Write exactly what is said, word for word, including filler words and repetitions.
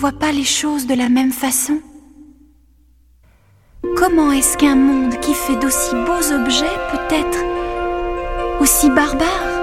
voit pas les choses de la même façon? Comment est-ce qu'un monde qui fait d'aussi beaux objets peut être aussi barbare?